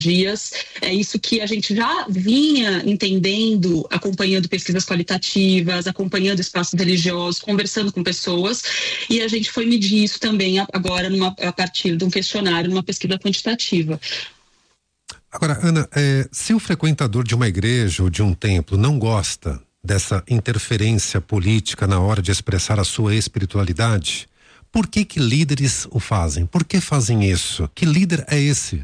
dias. É isso que a gente já vinha entendendo, acompanhando pesquisas qualitativas, acompanhando espaços religiosos, conversando com pessoas, e a gente foi medir isso também agora a partir de um questionário, numa pesquisa quantitativa. Agora, Ana, se o frequentador de uma igreja ou de um templo não gosta dessa interferência política na hora de expressar a sua espiritualidade, por que líderes o fazem? Por que fazem isso? Que líder é esse?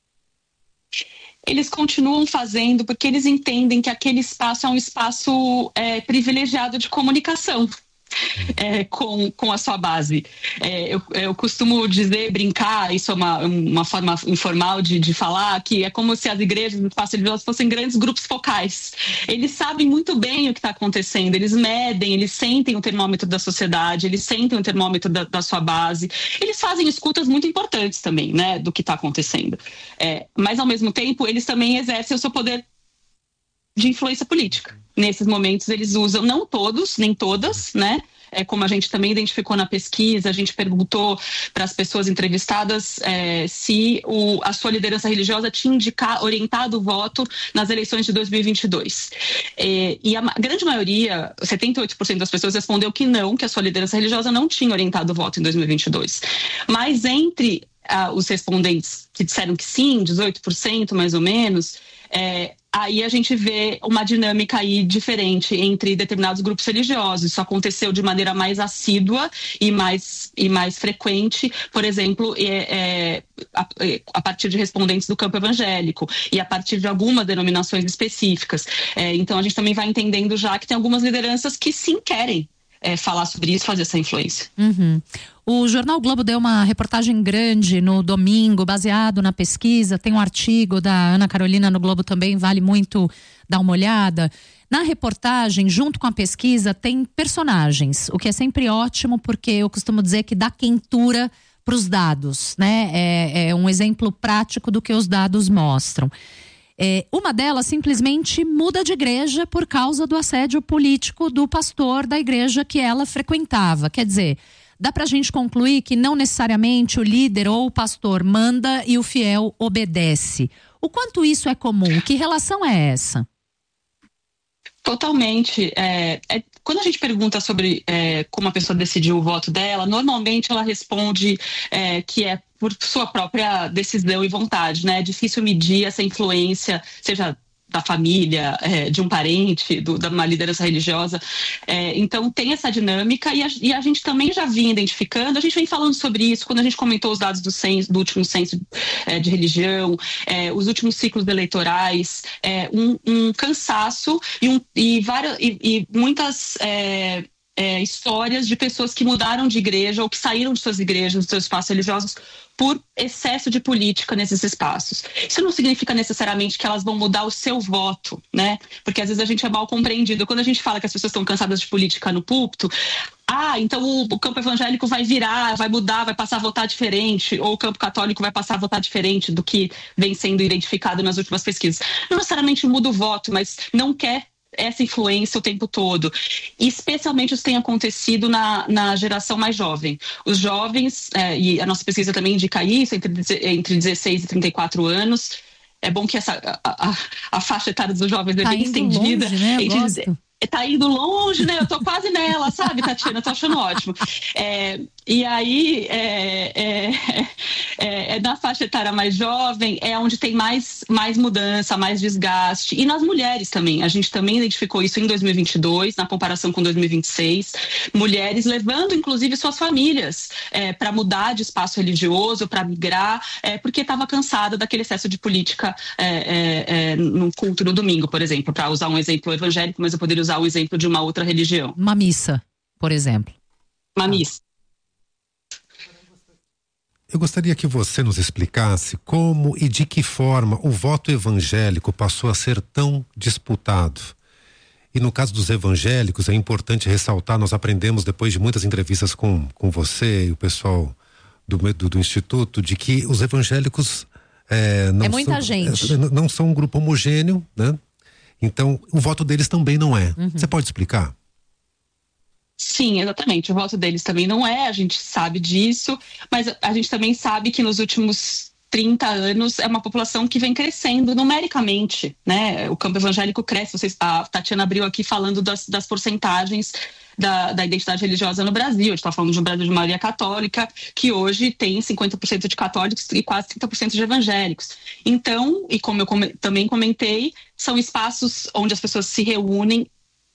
Eles continuam fazendo porque eles entendem que aquele espaço é um espaço privilegiado de comunicação com a sua base. Eu costumo dizer, brincar, isso é uma forma informal de falar, que é como se as igrejas, os espaços religiosos fossem grandes grupos focais. Eles sabem muito bem o que está acontecendo, eles medem, eles sentem o termômetro da sociedade, eles sentem o termômetro da sua base, eles fazem escutas muito importantes também, né, do que está acontecendo. Mas, ao mesmo tempo, eles também exercem o seu poder de influência política. Nesses momentos eles usam, não todos, nem todas, né? Como a gente também identificou na pesquisa, a gente perguntou para as pessoas entrevistadas se a sua liderança religiosa tinha orientado o voto nas eleições de 2022. E a grande maioria, 78% das pessoas respondeu que não, que a sua liderança religiosa não tinha orientado o voto em 2022. Mas entre os respondentes que disseram que sim, 18% mais ou menos, aí a gente vê uma dinâmica aí diferente entre determinados grupos religiosos. Isso aconteceu de maneira mais assídua e mais frequente, por exemplo, a partir de respondentes do campo evangélico e a partir de algumas denominações específicas. Então a gente também vai entendendo já que tem algumas lideranças que sim querem falar sobre isso, fazer essa influência. Uhum. O Jornal o Globo deu uma reportagem grande no domingo, baseado na pesquisa. Tem um artigo da Ana Carolina no Globo também, vale muito dar uma olhada. Na reportagem, junto com a pesquisa, tem personagens, o que é sempre ótimo, porque eu costumo dizer que dá quentura para os dados, né? É um exemplo prático do que os dados mostram. Uma delas simplesmente muda de igreja por causa do assédio político do pastor da igreja que ela frequentava. Quer dizer, dá pra gente concluir que não necessariamente o líder ou o pastor manda e o fiel obedece. O quanto isso é comum? Que relação é essa? Totalmente. Quando a gente pergunta sobre como a pessoa decidiu o voto dela, normalmente ela responde que é por sua própria decisão e vontade, né? É difícil medir essa influência, seja da família, de um parente, da uma liderança religiosa. Então tem essa dinâmica e a gente também já vinha identificando, a gente vem falando sobre isso quando a gente comentou os dados do último censo de religião, os últimos ciclos eleitorais, um cansaço e muitas histórias de pessoas que mudaram de igreja ou que saíram de suas igrejas, dos seus espaços religiosos, por excesso de política nesses espaços. Isso não significa necessariamente que elas vão mudar o seu voto, né? Porque às vezes a gente é mal compreendido. Quando a gente fala que as pessoas estão cansadas de política no púlpito, então o campo evangélico vai virar, vai mudar, vai passar a votar diferente, ou o campo católico vai passar a votar diferente do que vem sendo identificado nas últimas pesquisas. Não necessariamente muda o voto, mas não quer essa influência o tempo todo. E especialmente isso tem acontecido na geração mais jovem. Os jovens, e a nossa pesquisa também indica isso, entre 16 e 34 anos. É bom que a faixa etária dos jovens é bem estendida. Longe, né? Eu gosto. Tá indo longe, né? Eu tô quase nela, sabe, Tatiana? Tô achando ótimo. E aí, na faixa etária mais jovem, é onde tem mais mudança, mais desgaste. E nas mulheres também. A gente também identificou isso em 2022, na comparação com 2026. Mulheres levando, inclusive, suas famílias para mudar de espaço religioso, para migrar, porque estava cansada daquele excesso de política no culto no domingo, por exemplo, para usar um exemplo evangélico, mas eu poderia usar o exemplo de uma outra religião. Uma missa, por exemplo. Uma missa. Eu gostaria que você nos explicasse como e de que forma o voto evangélico passou a ser tão disputado. E no caso dos evangélicos, é importante ressaltar, nós aprendemos depois de muitas entrevistas com você e o pessoal do Instituto, de que os evangélicos não são um grupo homogêneo, né? Então, o voto deles também não é. Uhum. Você pode explicar? Sim, exatamente. O voto deles também não é, a gente sabe disso, mas a gente também sabe que nos últimos 30 anos, é uma população que vem crescendo numericamente, né? O campo evangélico cresce. A Tatiana abriu aqui falando das porcentagens da identidade religiosa no Brasil. A gente está falando de um Brasil de maioria católica, que hoje tem 50% de católicos e quase 30% de evangélicos. Então, e como eu também comentei, são espaços onde as pessoas se reúnem.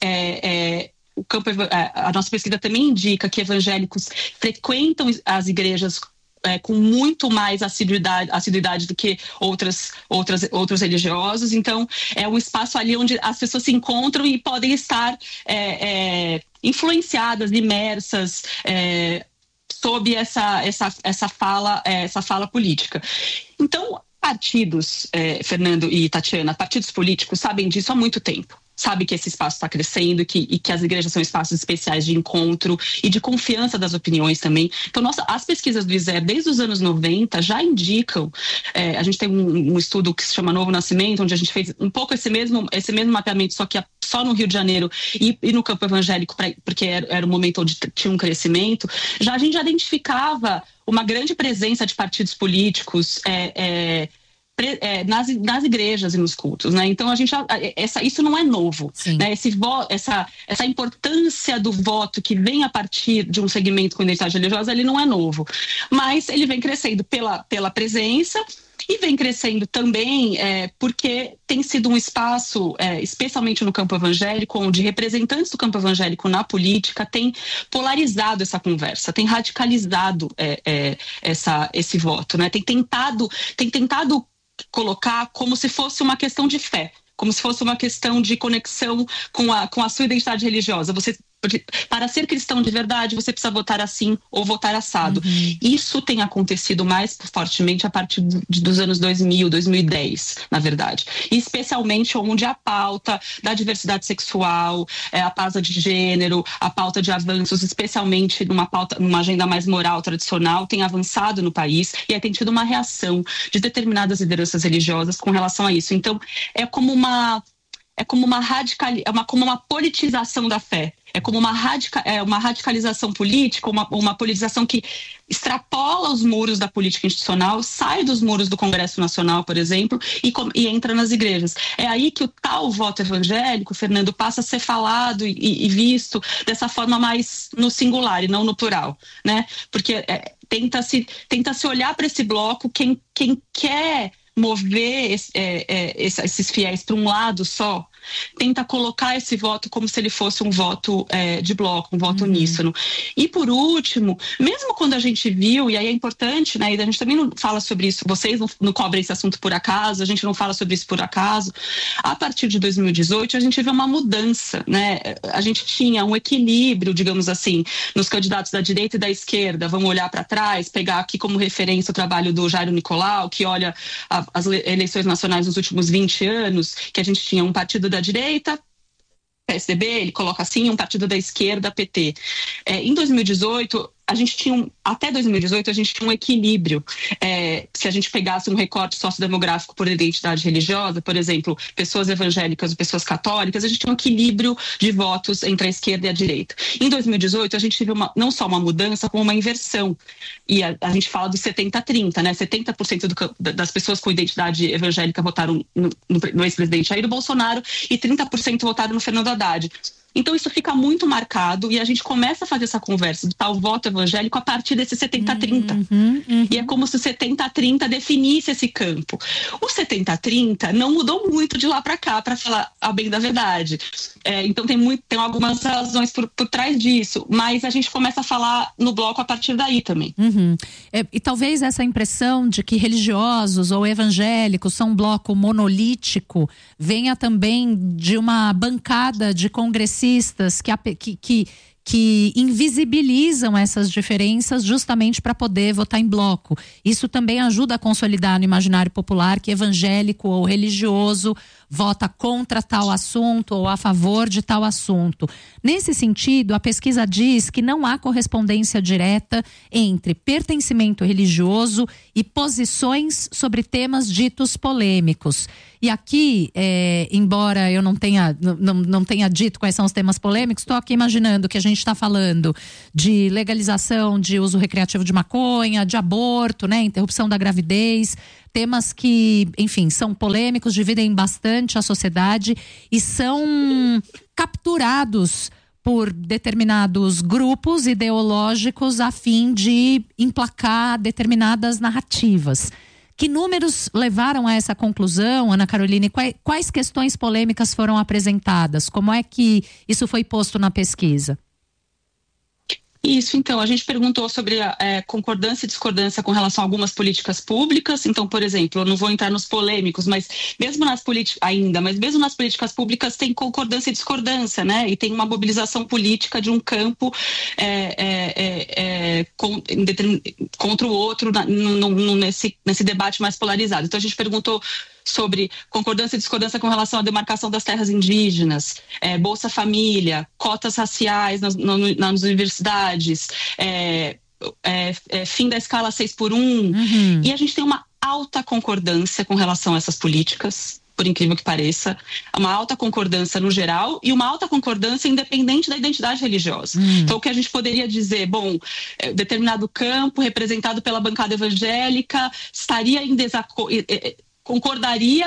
A nossa pesquisa também indica que evangélicos frequentam as igrejas com muito mais assiduidade do que outros religiosos. Então, é um espaço ali onde as pessoas se encontram e podem estar influenciadas, imersas sob essa fala política. Então, partidos, Fernando e Tatiana, partidos políticos sabem disso há muito tempo. Sabe que esse espaço está crescendo e que as igrejas são espaços especiais de encontro e de confiança das opiniões também. Então, as pesquisas do ISER desde os anos 90 já indicam, a gente tem um estudo que se chama Novo Nascimento, onde a gente fez um pouco esse mesmo mapeamento, só que só no Rio de Janeiro e no campo evangélico, porque era um momento onde tinha um crescimento. A gente já identificava uma grande presença de partidos políticos nas igrejas e nos cultos, né? Então isso não é novo, né? Essa importância do voto que vem a partir de um segmento com identidade religiosa, ele não é novo, mas ele vem crescendo pela presença e vem crescendo também porque tem sido um espaço, especialmente no campo evangélico, onde representantes do campo evangélico na política têm polarizado essa conversa, têm radicalizado esse voto, né? Tem tentado colocar como se fosse uma questão de fé, como se fosse uma questão de conexão com a sua identidade religiosa. Para ser cristão de verdade, você precisa votar assim ou votar assado. Isso tem acontecido mais fortemente a partir dos anos 2000, 2010, na verdade. E especialmente onde a pauta da diversidade sexual, a pauta de gênero, a pauta de avanços, especialmente numa agenda mais moral, tradicional, tem avançado no país e aí tem tido uma reação de determinadas lideranças religiosas com relação a isso. Então, é como uma politização da fé. É como uma radicalização política, uma politização que extrapola os muros da política institucional, sai dos muros do Congresso Nacional, por exemplo, e entra nas igrejas. É aí que o tal voto evangélico, Fernando, passa a ser falado e visto dessa forma mais no singular e não no plural, né? Porque tenta-se olhar para esse bloco quem quer mover esses fiéis para um lado só, tenta colocar esse voto como se ele fosse um voto de bloco, um voto uníssono. E por último, mesmo quando a gente viu, e aí é importante, né, e a gente também não fala sobre isso, vocês não cobrem esse assunto por acaso, a gente não fala sobre isso por acaso, a partir de 2018 a gente viu uma mudança, né? A gente tinha um equilíbrio, digamos assim, nos candidatos da direita e da esquerda. Vamos olhar para trás, pegar aqui como referência o trabalho do Jairo Nicolau, que olha as eleições nacionais nos últimos 20 anos, que a gente tinha um partido da direita, PSDB, ele coloca assim, um partido da esquerda, PT. Em 2018, até 2018, a gente tinha um equilíbrio. Se a gente pegasse um recorte sociodemográfico por identidade religiosa, por exemplo, pessoas evangélicas ou pessoas católicas, a gente tinha um equilíbrio de votos entre a esquerda e a direita. Em 2018, a gente teve não só uma mudança, como uma inversão. E a gente fala do 70-30, né? 70% das pessoas com identidade evangélica votaram no ex-presidente Jair Bolsonaro e 30% votaram no Fernando Haddad. Então isso fica muito marcado e a gente começa a fazer essa conversa do tal voto evangélico a partir desse 70-30. E é como se o 70-30 definisse esse campo. O 70-30 não mudou muito de lá para cá, para falar a bem da verdade. Então tem algumas razões por trás disso, mas a gente começa a falar no bloco a partir daí também. E talvez essa impressão de que religiosos ou evangélicos são um bloco monolítico venha também de uma bancada de congressistas que invisibilizam essas diferenças justamente para poder votar em bloco. Isso também ajuda a consolidar no imaginário popular que evangélico ou religioso vota contra tal assunto ou a favor de tal assunto. Nesse sentido, a pesquisa diz que não há correspondência direta entre pertencimento religioso e posições sobre temas ditos polêmicos. E aqui, embora eu não tenha dito quais são os temas polêmicos, estou aqui imaginando que a gente gente está falando de legalização de uso recreativo de maconha, de aborto, né, interrupção da gravidez, temas que, enfim, são polêmicos, dividem bastante a sociedade e são capturados por determinados grupos ideológicos a fim de emplacar determinadas narrativas. Que números levaram a essa conclusão, Ana Carolina? Quais questões polêmicas foram apresentadas? Como é que isso foi posto na pesquisa? Isso, então, a gente perguntou sobre concordância e discordância com relação a algumas políticas públicas. Então, por exemplo, eu não vou entrar nos polêmicos, mas mesmo nas políticas públicas tem concordância e discordância, né? E tem uma mobilização política de um campo contra o outro nesse debate mais polarizado. Então, a gente perguntou sobre concordância e discordância com relação à demarcação das terras indígenas, Bolsa Família, cotas raciais nas universidades, fim da escala 6x1. E a gente tem uma alta concordância com relação a essas políticas, por incrível que pareça, uma alta concordância no geral e uma alta concordância independente da identidade religiosa. Então, o que a gente poderia dizer, determinado campo representado pela bancada evangélica estaria em desacordo, concordaria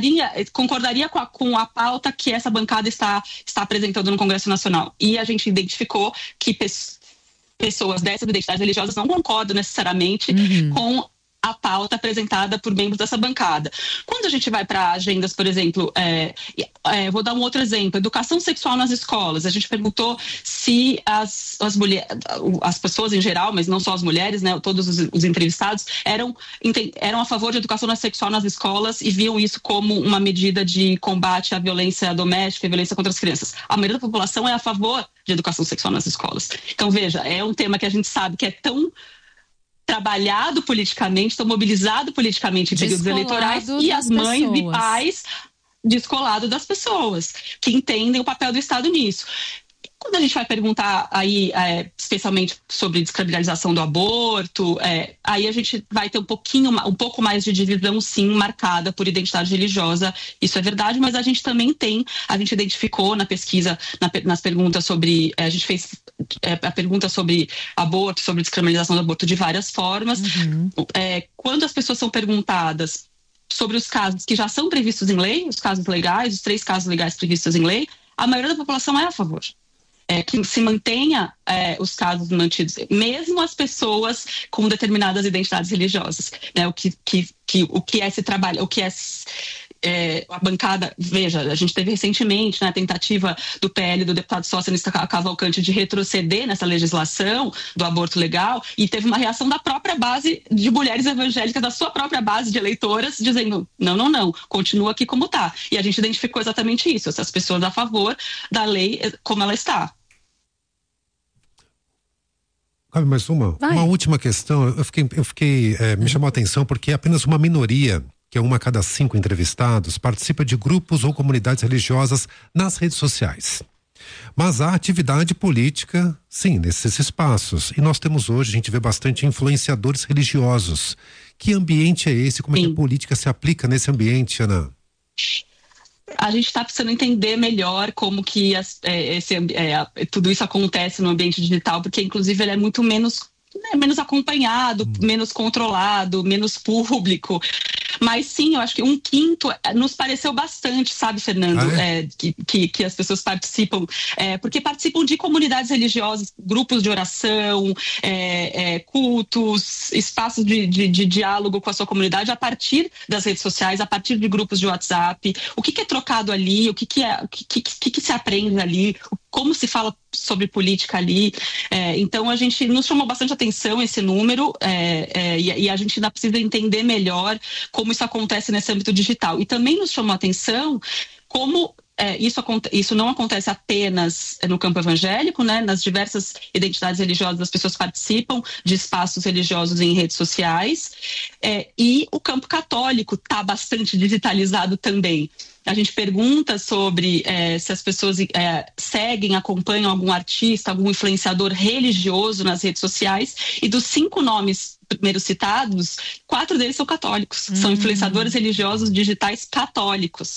com a pauta que essa bancada está apresentando no Congresso Nacional. E a gente identificou que pessoas dessas identidades religiosas não concordam necessariamente com a pauta apresentada por membros dessa bancada. Quando a gente vai para agendas, por exemplo, vou dar um outro exemplo, educação sexual nas escolas. A gente perguntou se as pessoas em geral, mas não só as mulheres, né, todos os entrevistados, eram a favor de educação sexual nas escolas e viam isso como uma medida de combate à violência doméstica e violência contra as crianças. A maioria da população é a favor de educação sexual nas escolas. Então, veja, é um tema que a gente sabe que é tão trabalhado politicamente, tão mobilizado politicamente em períodos eleitorais, e as mães e pais descolado das pessoas, que entendem o papel do Estado nisso. Quando a gente vai perguntar aí, especialmente sobre descriminalização do aborto, aí a gente vai ter um pouco mais de divisão, sim, marcada por identidade religiosa. Isso é verdade, mas a gente também a gente identificou na pesquisa, nas perguntas sobre, a gente fez a pergunta sobre aborto, sobre descriminalização do aborto de várias formas. Quando as pessoas são perguntadas sobre os casos que já são previstos em lei, os casos legais, os 3 casos legais previstos em lei, a maioria da população é a favor. Que se mantenha os casos mantidos, mesmo as pessoas com determinadas identidades religiosas, né? O que é esse trabalho, o que é a bancada, veja, a gente teve recentemente, né, a tentativa do PL, do deputado socialista Cavalcante, de retroceder nessa legislação do aborto legal, e teve uma reação da própria base de mulheres evangélicas, da sua própria base de eleitoras, dizendo, não, continua aqui como está. E a gente identificou exatamente isso, essas pessoas a favor da lei como ela está. Cabe mais uma última questão. Eu fiquei me chamou a atenção porque apenas uma minoria, que é 1 a cada 5 entrevistados, participa de grupos ou comunidades religiosas nas redes sociais. Mas há atividade política, sim, nesses espaços. E nós temos hoje, a gente vê bastante influenciadores religiosos. Que ambiente é esse? Como é que a política se aplica nesse ambiente, Ana? A gente está precisando entender melhor como que tudo isso acontece no ambiente digital, porque inclusive ele é muito menos acompanhado, menos controlado, menos público. Mas sim, eu acho que 1/5 nos pareceu bastante, sabe, Fernando, que as pessoas participam, porque participam de comunidades religiosas, grupos de oração, cultos, espaços de diálogo com a sua comunidade a partir das redes sociais, a partir de grupos de WhatsApp. O que é trocado ali, o que se aprende ali, como se fala sobre política ali. Então, nos chamou bastante atenção esse número, e a gente ainda precisa entender melhor como isso acontece nesse âmbito digital. E também nos chamou a atenção como isso não acontece apenas no campo evangélico, né? Nas diversas identidades religiosas, as pessoas participam de espaços religiosos em redes sociais, e o campo católico está bastante digitalizado também. A gente pergunta sobre se as pessoas seguem, acompanham algum artista, algum influenciador religioso nas redes sociais, e dos 5 nomes primeiro citados, 4 deles são católicos, são influenciadores religiosos digitais católicos.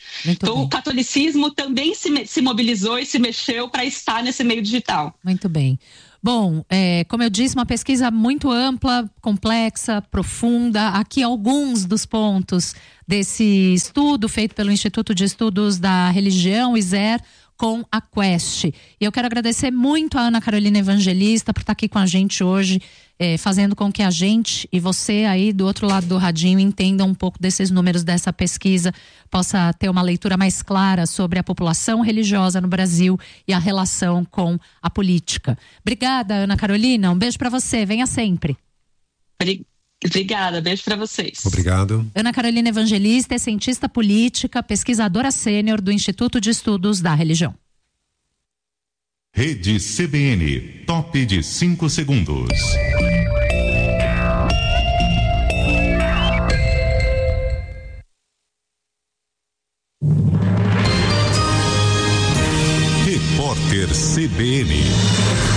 Então, o catolicismo também se mobilizou e se mexeu para estar nesse meio digital. Muito bem. Bom, como eu disse, uma pesquisa muito ampla, complexa, profunda. Aqui alguns dos pontos desse estudo feito pelo Instituto de Estudos da Religião, ISER, com a Quest. E eu quero agradecer muito a Ana Carolina Evangelista por estar aqui com a gente hoje, fazendo com que a gente e você aí do outro lado do radinho entendam um pouco desses números dessa pesquisa, possa ter uma leitura mais clara sobre a população religiosa no Brasil e a relação com a política. Obrigada, Ana Carolina. Um beijo para você. Venha sempre. Obrigada, beijo para vocês. Obrigado. Ana Carolina Evangelista é cientista política, pesquisadora sênior do Instituto de Estudos da Religião. Rede CBN, top de 5 segundos. Repórter CBN.